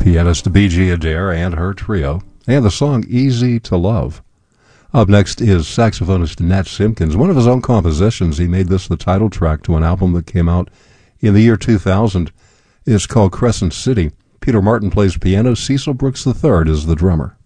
pianist B.G. Adair and her trio, and the song Easy to Love. Up next is saxophonist Nat Simpkins. One of his own compositions, he made this the title track to an album that came out in the year 2000. It's called Crescent City. Peter Martin plays piano. Cecil Brooks III is the drummer.